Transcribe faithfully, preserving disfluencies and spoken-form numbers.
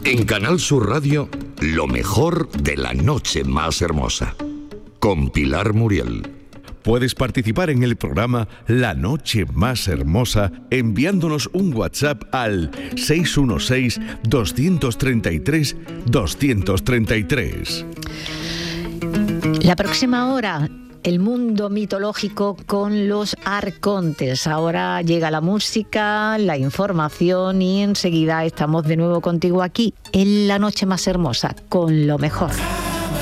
En Canal Sur Radio, lo mejor de la noche más hermosa. Con Pilar Muriel. Puedes participar en el programa La Noche Más Hermosa enviándonos un WhatsApp al seis uno seis, dos tres tres, dos tres tres. La próxima hora, el mundo mitológico con los arcontes. Ahora llega la música, la información y enseguida estamos de nuevo contigo aquí en La Noche Más Hermosa con lo mejor.